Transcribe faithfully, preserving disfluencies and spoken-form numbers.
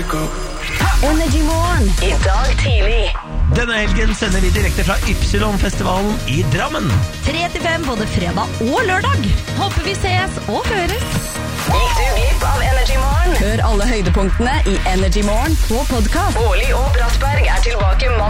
Energy Morgen. I dag tidlig. Denne helgen sender vi direkte fra Ypsilon-festivalen i Drammen. tre til fem både fredag og lørdag. Håper vi ses og høres. Gikk du glipp av Energy Morgen? Hør alle høydepunktene i Energy Morgen på podcast. Årlig og Brattberg er tilbake mandag.